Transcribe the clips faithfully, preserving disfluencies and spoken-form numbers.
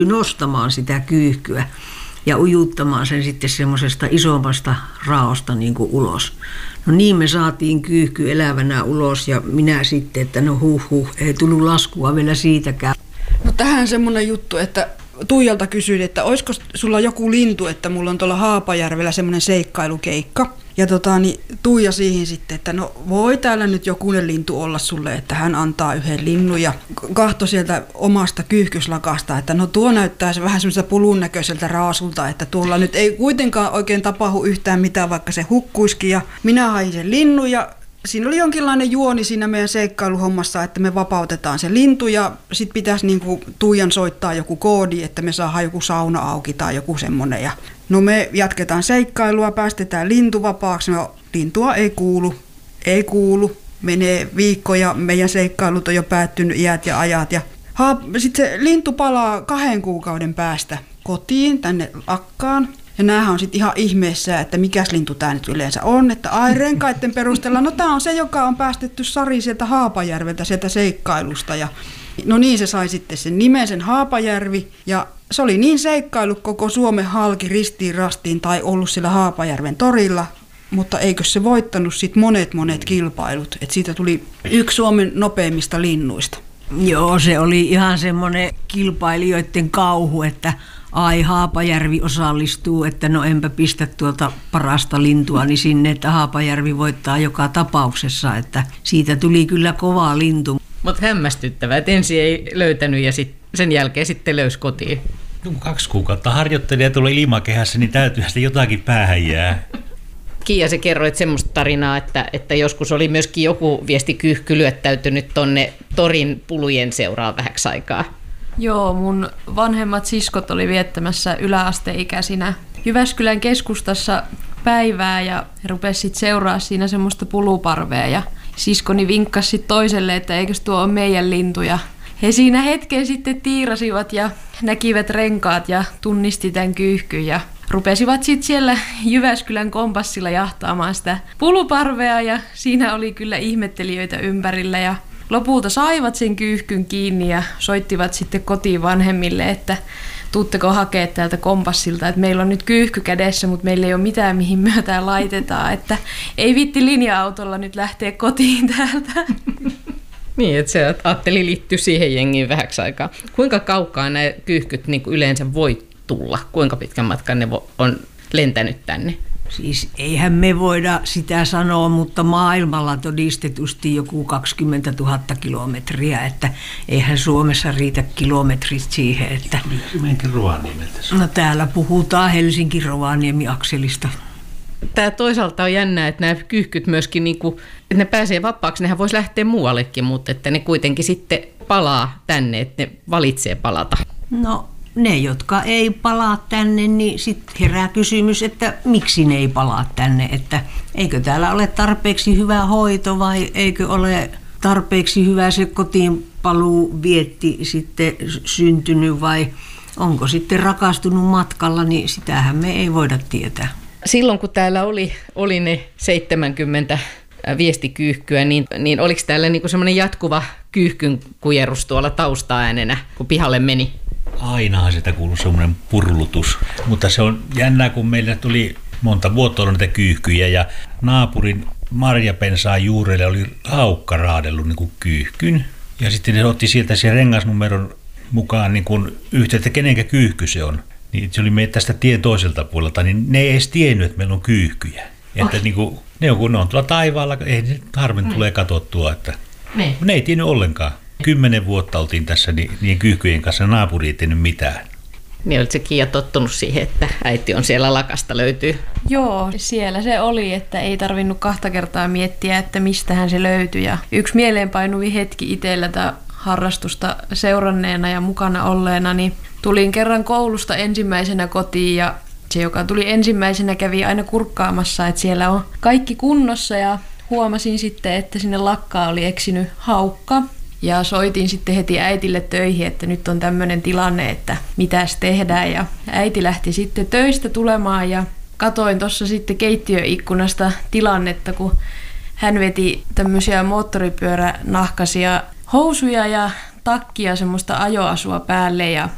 nostamaan sitä kyyhkyä ja ujuttamaan sen sitten semmoisesta isommasta raosta niin kuin ulos. No niin me saatiin kyyhky elävänä ulos ja minä sitten, että no huh huh, ei tullut laskua vielä siitäkään. No tähän semmoinen juttu, että Tuijalta kysyin, että olisiko sulla joku lintu, että mulla on tuolla Haapajärvellä semmoinen seikkailukeikka. Ja tota, niin Tuija siihen sitten, että no voi täällä nyt jokunen lintu olla sulle, että hän antaa yhden linnun ja kahtoi sieltä omasta kyyhkyslakasta, että no tuo näyttää se vähän semmoiselta pulun näköiseltä raasulta, että tuolla nyt ei kuitenkaan oikein tapahdu yhtään mitään, vaikka se hukkuisikin. Ja minä hain sen linnun ja siinä oli jonkinlainen juoni siinä meidän seikkailuhommassa, että me vapautetaan se lintu ja sitten pitäisi niinku Tuijan soittaa joku koodi, että me saadaan joku sauna auki tai joku semmoinen. Ja no me jatketaan seikkailua, päästetään lintu vapaaksi. No lintua ei kuulu, ei kuulu. Menee viikkoja, meidän seikkailut on jo päättynyt iät ja ajat. Ja sitten se lintu palaa kahden kuukauden päästä kotiin tänne Akkaan. Ja näähän on sitten ihan ihmeessä, että mikäs lintu tämä nyt yleensä on. Että ai renkaiden perusteella, no tämä on se, joka on päästetty Sari sieltä Haapajärveltä, sieltä seikkailusta. Ja no niin se sai sitten sen nimen, sen Haapajärvi. Ja se oli niin seikkailu koko Suomen halki ristiin rastiin tai ollut siellä Haapajärven torilla. Mutta eikö se voittanut sitten monet monet kilpailut. Että siitä tuli yksi Suomen nopeimmista linnuista. Joo, se oli ihan semmoinen kilpailijoiden kauhu, että ai Haapajärvi osallistuu, että no enpä pistä tuolta parasta lintua niin sinne, että Haapajärvi voittaa joka tapauksessa, että siitä tuli kyllä kova lintu. Mutta hämmästyttävää, että ensin ei löytänyt ja sit, sen jälkeen sitten löysi kotiin. No, kaksi kuukautta harjoitteli ja tuli ilmakehässä, niin täytyy sitten jotakin päähän jää. Kiia, sä kerroit semmoista tarinaa, että, että joskus oli myöskin joku viestikyyhky lyöttäytynyt tonne torin pulujen seuraan vähäksi aikaa. Joo, mun vanhemmat siskot oli viettämässä yläasteikäisinä Jyväskylän keskustassa päivää ja he rupesivat sitten seuraa siinä semmoista puluparvea ja siskoni vinkkasi sitten toiselle, että eikös tuo ole meidän lintu ja he siinä hetken sitten tiirasivat ja näkivät renkaat ja tunnisti tämän kyyhkyn ja rupesivat sitten siellä Jyväskylän kompassilla jahtaamaan sitä puluparvea ja siinä oli kyllä ihmettelijöitä ympärillä ja lopulta saivat sen kyyhkyn kiinni ja soittivat sitten kotiin vanhemmille, että tuutteko hakea täältä kompassilta, että meillä on nyt kyyhky kädessä, mutta meillä ei ole mitään mihin myötään laitetaan, että ei viitti linja-autolla nyt lähteä kotiin täältä. Niin, että se ajatteli liittyä siihen jengiin vähäksi aikaa. Kuinka kaukaa nämä kyyhkyt niin kuin yleensä voi tulla? Kuinka pitkän matkan ne on lentänyt tänne? Siis eihän me voida sitä sanoa, mutta maailmalla todistetusti joku kaksikymmentätuhatta kilometriä, että eihän Suomessa riitä kilometrit siihen, että Menkin Rovaniemeltä. No täällä puhutaan Helsinki-Rovaniemi-akselista. Tämä toisaalta on jännää, että nämä kyyhkyt myöskin, niin kuin, että ne pääsee vapaaksi, nehän voisi lähteä muuallekin, mutta että ne kuitenkin sitten palaa tänne, että ne valitsee palata. No ne, jotka ei palaa tänne, niin sitten herää kysymys, että miksi ne ei palaa tänne, että eikö täällä ole tarpeeksi hyvä hoito vai eikö ole tarpeeksi hyvä se kotiinpaluu vietti sitten syntynyt vai onko sitten rakastunut matkalla, niin sitähän me ei voida tietää. Silloin kun täällä oli, oli ne seitsemänkymmentä viestikyyhkyä, niin, niin oliko täällä niinku semmoinen jatkuva kyyhkyn kujerus tuolla taustaäänenä, kun pihalle meni? Ainahan sitä kuuluu semmoinen purlutus, mutta se on jännää, kun meillä tuli monta vuotta ollut näitä kyyhkyjä ja naapurin marjapensaan juurelle oli haukka raadellut niin kuin kyyhkyn ja sitten ne otti sieltä sen rengasnumeron mukaan niin kuin yhteyttä, kenenkä kyyhky se on. Niin se oli meitä tästä tien toiselta puolelta, niin ne ei edes tiennyt, että meillä on kyyhkyjä. Että niin kuin, ne on kun ne on tuolla taivaalla, ei ne harmin mm. tulee katsottua, että ne. ne ei tiennyt ollenkaan. Kymmenen vuotta oltiin tässä niiden kyyhkyjen kanssa, naapuri ei tiennyt mitään. Niin olit se Kiia tottunut siihen, että äiti on siellä lakasta löytyy? Joo, siellä se oli, että ei tarvinnut kahta kertaa miettiä, että mistähän se löytyi. Ja yksi mieleenpainuvi hetki itsellä tätä harrastusta seuranneena ja mukana olleena, niin tulin kerran koulusta ensimmäisenä kotiin ja se, joka tuli ensimmäisenä, kävi aina kurkkaamassa, että siellä on kaikki kunnossa ja huomasin sitten, että sinne lakkaan oli eksynyt haukka. Ja soitin sitten heti äitille töihin, että nyt on tämmöinen tilanne, että mitäs tehdään. Ja äiti lähti sitten töistä tulemaan ja katoin tuossa sitten keittiöikkunasta tilannetta, kun hän veti tämmöisiä moottoripyöränahkaisia housuja ja takkia semmoista ajoasua päälle ja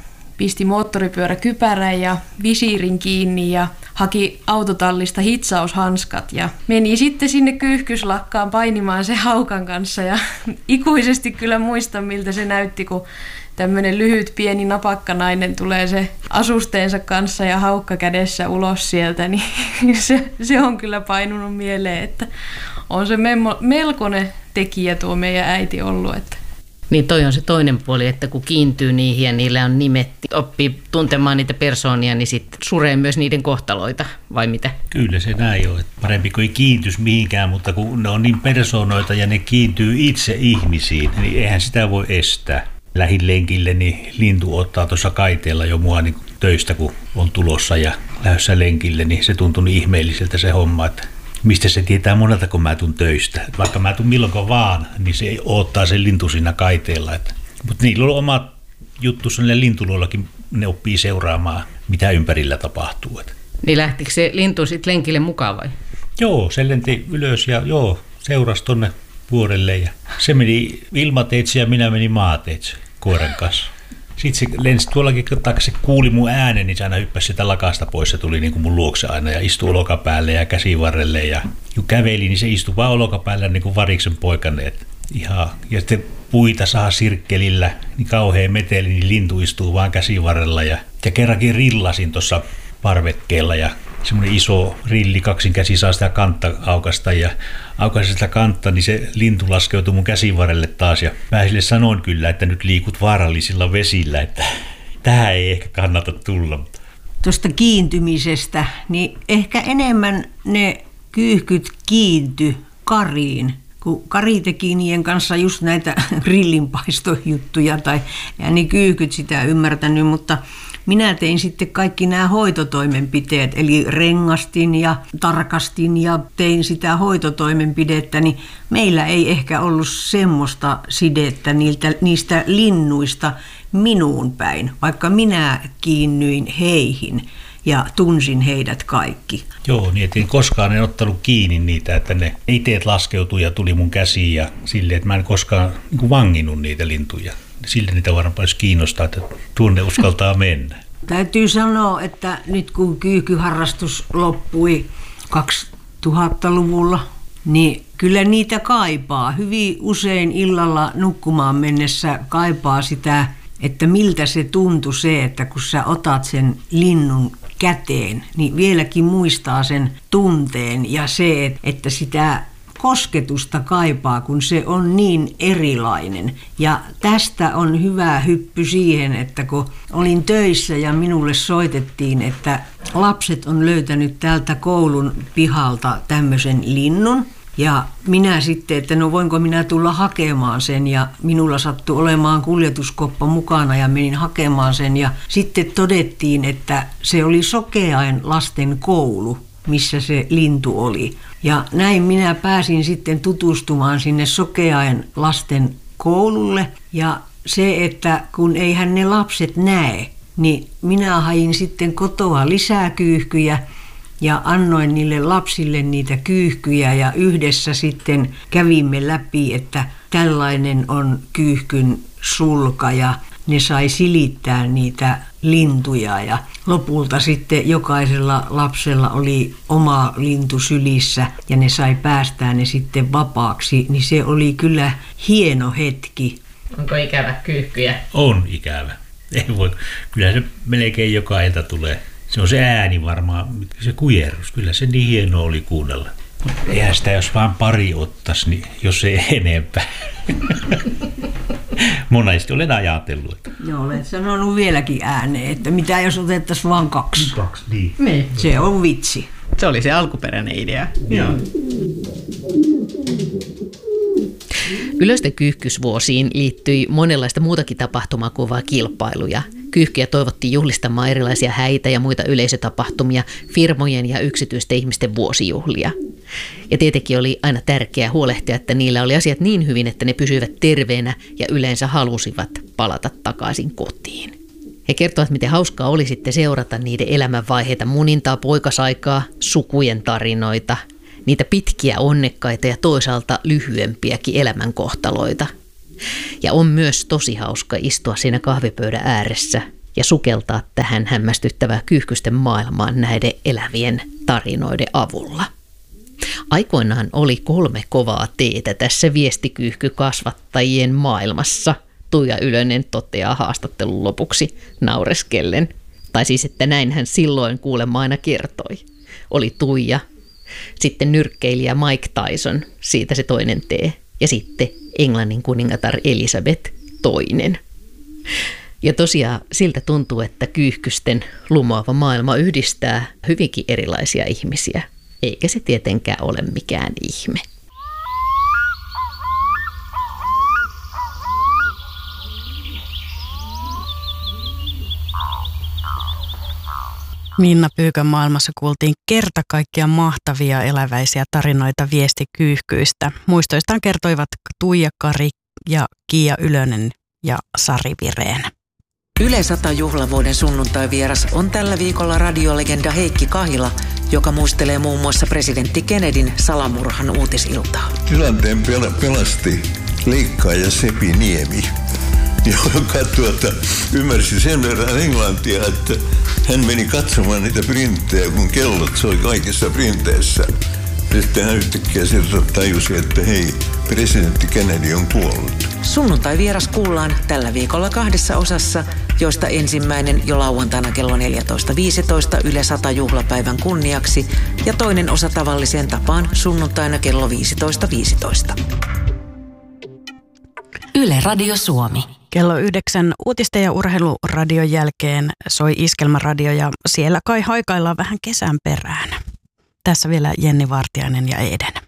pisti moottoripyöräkypärän ja visiirin kiinni ja haki autotallista hitsaushanskat ja meni sitten sinne kyyhkyslakkaan painimaan se haukan kanssa ja ikuisesti kyllä muistan, miltä se näytti, kun tämmöinen lyhyt pieni napakkanainen tulee se asusteensa kanssa ja haukka kädessä ulos sieltä, niin se, se on kyllä painunut mieleen, että on se melkoinen tekijä tuo meidän äiti ollut. Että. Niin toi on se toinen puoli, että kun kiintyy niihin ja niillä on nimet, oppii tuntemaan niitä persoonia, niin sitten suree myös niiden kohtaloita, vai mitä? Kyllä se näin on. Parempi kuin ei kiintyisi mihinkään, mutta kun ne on niin persoonoita ja ne kiintyy itse ihmisiin, niin eihän sitä voi estää. Lähin lenkille, niin lintu ottaa tuossa kaiteella jo mua niin töistä, kun on tulossa ja lähdössä lenkille, niin se tuntui niin ihmeelliseltä se homma, että mistä se tietää monelta, kun mä tuun töistä. Vaikka mä tuun milloinko vaan, niin se ottaa sen lintu siinä kaiteella. Mutta niillä on omat juttussa, niillä lintuloillakin ne oppii seuraamaan, mitä ympärillä tapahtuu. Et. Niin lähtikö se lintu sitten lenkille mukaan vai? Joo, se lenti ylös ja joo, seurasi tonne vuorelle ja se meni ilmateitse ja minä menin maateitse koiran kanssa. Sitten se lensi tuollakin, kun se kuuli mun äänen, niin se aina hyppäsi sitä lakasta pois. Se tuli niin kuin mun luokse aina ja istui olkapäälle ja käsivarrelle. Ja kun käveli, niin se istui vaan olkapäällä niin kuin variksen poikaneet. Ihan. Ja sitten puita saa sirkkelillä, niin kauhean meteli, niin lintu istuu vaan käsivarrella. Ja, ja kerrankin rillasin tuossa parvekkeella ja semmoinen iso rilli, kaksin käsi saa sitä kantta aukasta ja aukaisi sitä kantta, niin se lintu laskeutui mun käsivarrelle taas ja mä sille sanoin kyllä, että nyt liikut vaarallisilla vesillä, että tähän ei ehkä kannata tulla. Tuosta kiintymisestä, niin ehkä enemmän ne kyyhkyt kiinty kariin, kun Kari teki niiden kanssa just näitä grillinpaistojuttuja tai ja niin kyyhkyt sitä ymmärtänyt, mutta minä tein sitten kaikki nämä hoitotoimenpiteet, eli rengastin ja tarkastin ja tein sitä hoitotoimenpidettä, niin meillä ei ehkä ollut semmoista sidettä niiltä, niistä linnuista minuun päin, vaikka minä kiinnyin heihin ja tunsin heidät kaikki. Joo, niin että koskaan en ottanut kiinni niitä, että ne iteet laskeutui ja tuli mun käsiin ja silleen, että mä en koskaan niin kuin vanginnut niitä lintuja. Sillä niitä varmaan olisi kiinnostaa, että tuonne uskaltaa mennä. Täytyy sanoa, että nyt kun kyykyharrastus loppui kaksituhattaluvulla, niin kyllä niitä kaipaa. Hyvin usein illalla nukkumaan mennessä kaipaa sitä, että miltä se tuntui se, että kun sä otat sen linnun käteen, niin vieläkin muistaa sen tunteen ja se, että sitä kosketusta kaipaa, kun se on niin erilainen. Ja tästä on hyvä hyppy siihen, että kun olin töissä ja minulle soitettiin, että lapset on löytänyt täältä koulun pihalta tämmöisen linnun. Ja minä sitten, että no voinko minä tulla hakemaan sen ja minulla sattui olemaan kuljetuskoppa mukana ja menin hakemaan sen. Ja sitten todettiin, että se oli Sokeain lasten koulu, missä se lintu oli. Ja näin minä pääsin sitten tutustumaan sinne Sokeain lasten koululle. Ja se, että kun eihän ne lapset näe, niin minä hain sitten kotoa lisää kyyhkyjä ja annoin niille lapsille niitä kyyhkyjä ja yhdessä sitten kävimme läpi, että tällainen on kyyhkyn sulka ja ne sai silittää niitä lintuja ja lopulta sitten jokaisella lapsella oli oma lintu sylissä ja ne sai päästää ne sitten vapaaksi, niin se oli kyllä hieno hetki. Onko ikävä kyyhkyjä? On ikävä. Ei voi. Kyllä se melkein joka ilta tulee. Se on se ääni varmaan, se kujerus. Kyllä se niin hienoa oli kuunnella. Eihän sitä, jos vaan pari ottaisi, niin jos ei enempää. Monesti olen ajatellut. Joo, olet sanonut vieläkin ääneen, että mitä jos otettaisiin vaan kaksi. Kaksi, niin. niin. Se on vitsi. Se oli se alkuperäinen idea. Joo. Ylösten kyyhkysvuosiin liittyi monenlaista muutakin tapahtumaa kuvaa kilpailuja. Kyyhkyjä toivottiin juhlistamaan erilaisia häitä ja muita yleisötapahtumia, firmojen ja yksityisten ihmisten vuosijuhlia. Ja tietenkin oli aina tärkeää huolehtia, että niillä oli asiat niin hyvin, että ne pysyivät terveenä ja yleensä halusivat palata takaisin kotiin. He kertovat, miten hauskaa oli sitten seurata niiden elämänvaiheita, munintaa, poikasaikaa, sukujen tarinoita, niitä pitkiä onnekkaita ja toisaalta lyhyempiäkin elämänkohtaloita. Ja on myös tosi hauska istua siinä kahvipöydän ääressä ja sukeltaa tähän hämmästyttävää kyyhkysten maailmaan näiden elävien tarinoiden avulla. Aikoinaan oli kolme kovaa teetä tässä viestikyyhkykasvattajien maailmassa, Tuija Ylönen toteaa haastattelun lopuksi naureskellen. Tai siis, että näin hän silloin kuulemma aina kertoi. Oli Tuija, sitten nyrkkeilijä Mike Tyson, siitä se toinen tee, ja sitten Englannin kuningatar Elisabeth toinen. Ja tosiaan siltä tuntuu, että kyyhkysten lumoava maailma yhdistää hyvinkin erilaisia ihmisiä, eikä se tietenkään ole mikään ihme. Minna Pyykön maailmassa kuultiin kerta kaikkiaan mahtavia eläväisiä tarinoita viestikyyhkyistä. Muistoistaan kertoivat Tuija Kari ja Kiia Ylönen ja Sari Vireen. Yle sata juhlavuoden sunnuntai-vieras on tällä viikolla radiolegenda Heikki Kahila, joka muistelee muun muassa presidentti Kennedyn salamurhan uutisiltaa. Tilanteen pel- pelasti leikkaaja Sepi Niemi, joka tuota, ymmärsi sen verran englantia, että hän meni katsomaan niitä printtejä, kun kellot soi kaikissa printeissä. Sitten hän yhtäkkiä sieltä tajusi, että hei, presidentti Kennedy on kuollut. Sunnuntai-vieras kuullaan tällä viikolla kahdessa osassa, joista ensimmäinen jo lauantaina kello neljätoista viisitoista Yle sata juhlapäivän kunniaksi ja toinen osa tavalliseen tapaan sunnuntaina kello viisitoista viisitoista. Yle Radio Suomi. Kello yhdeksän uutisten ja urheiluradion jälkeen soi Iskelmäradio ja siellä kai haikaillaan vähän kesän perään. Tässä vielä Jenni Vartiainen ja Eden.